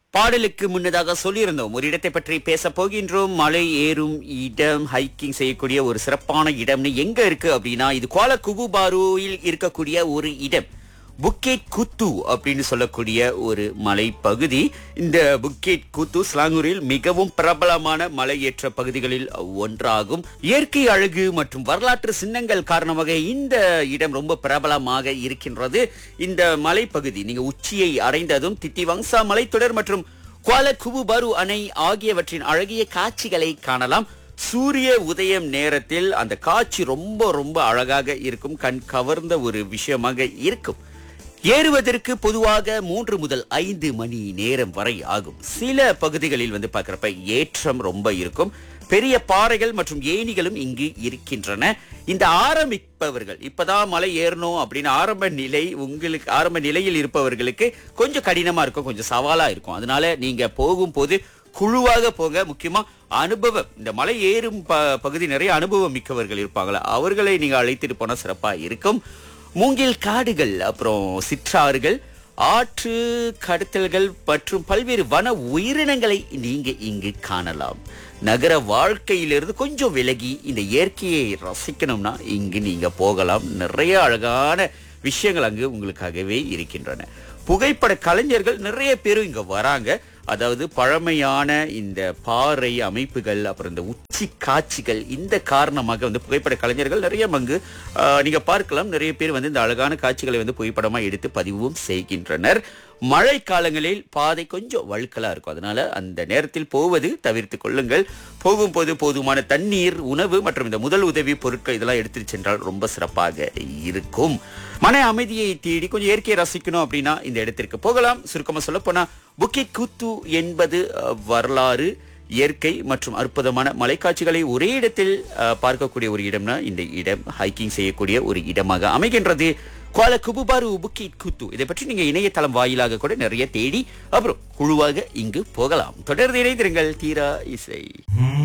பாடலுக்கு முன்னதாக சொல்லியிருந்தோம் ஒரு இடத்தை பற்றி பேச போகின்றோம். மலை ஏறும் இடம், ஹைக்கிங் செய்யக்கூடிய ஒரு சிறப்பான இடம்னு எங்க இருக்கு அப்படின்னா, இது குவாலா குபுபாருவில் இருக்கக்கூடிய ஒரு இடம். புக்கேட் குத்து அப்படின்னு சொல்லக்கூடிய ஒரு மலை பகுதி. இந்த புக்கேட் குத்து ஸ்லாங்கூரில் மிகவும் பிரபலமான மலையேற்ற பகுதிகளில் ஒன்றாகும். இயற்கை அழகு மற்றும் வரலாற்று சின்னங்கள் காரணமாக இந்த இடம் ரொம்ப பிரபலமாக இருக்கின்றது. இந்த மலைப்பகுதி நீங்க உச்சியை அடைந்ததும் தித்திவங்சா மலைத்தொடர் மற்றும் குவாலா குபுபாரு அணை ஆகியவற்றின் அழகிய காட்சிகளை காணலாம். சூரிய உதயம் நேரத்தில் அந்த காட்சி ரொம்ப ரொம்ப அழகாக இருக்கும். கண் கவர்ந்த ஒரு விஷயமாக இருக்கும். ஏறுவதற்கு பொதுவாக 3 முதல் 5 மணி நேரம் வரை ஆகும். சில பகுதிகளில் பார்க்கறப்ப ஏற்றம் ரொம்ப இருக்கும். பெரிய பாறைகள் மற்றும் ஏணிகளும் இங்கு இருக்கின்றன. இந்த ஆரம்பிப்பவர்கள் இப்பதான் மலை ஏறணும் அப்படின்னு ஆரம்ப நிலையில் இருப்பவர்களுக்கு கொஞ்சம் கடினமா இருக்கும், கொஞ்சம் சவாலா இருக்கும். அதனால நீங்க போகும்போது குழுவாக போங்க. முக்கியமா அனுபவம், இந்த மலை ஏறும் பகுதி நிறைய அனுபவம் மிக்கவர்கள் இருப்பாங்களா, அவர்களை நீங்க அழைத்துட்டு போனா சிறப்பா இருக்கும். மூங்கில் காடுகள், அப்புறம் சிற்றாறுகள், ஆற்று கடத்தல்கள் மற்றும் பல்வேறு வன உயிரினங்களை நீங்க இங்கு காணலாம். நகர வாழ்க்கையிலிருந்து கொஞ்சம் விலகி இந்த இயற்கையை ரசிக்கணும்னா இங்கு நீங்க போகலாம். நிறைய அழகான விஷயங்கள் அங்கு உங்களுக்காகவே இருக்கின்றன. புகைப்பட கலைஞர்கள் நிறைய பேரும் இங்க வராங்க. அதாவது பழமையான இந்த பாறை அமைப்புகள், அப்புறம் இந்த உச்சி காட்சிகள், இந்த காரணமாக புகைப்பட கலைஞர்கள் நிறைய அங்கு நீங்க பார்க்கலாம். நிறைய பேர் இந்த அழகான காட்சிகளை புகைப்படமா எடுத்து பதிவும் செய்கின்றனர். மழை காலங்களில் பாதை கொஞ்சம் வழுக்கலா இருக்கும். அதனால அந்த நேரத்தில் போவது தவிர்த்து கொள்ளுங்கள். போகும்போது போதுமான தண்ணீர், உணவு மற்றும் இந்த முதல் உதவி பொருட்கள் இதெல்லாம் எடுத்துட்டு சென்றால் ரொம்ப சிறப்பாக இருக்கும். மன அமைதியை தேடி கொஞ்சம் இயற்கையை ரசிக்கணும் அப்படின்னா இந்த இடத்திற்கு போகலாம். சுருக்கமா சொல்ல போனா புக்கேட் குத்து என்பது வரலாறு, இயற்கை மற்றும் அற்புதமான மலைக்காட்சிகளை ஒரே இடத்தில் பார்க்கக்கூடிய ஒரு இடம்னா இந்த இடம் ஹைக்கிங் செய்யக்கூடிய ஒரு இடமாக அமைகின்றது. குவாலா குபுபாரு புக்கேட் குத்து. இதை பற்றி நீங்க இணையதளம் வாயிலாக கூட நிறைய தேடி அப்புறம் குழுவாக இங்கு போகலாம். தொடர்ந்து இணைந்திருங்கள் தீரா இசை.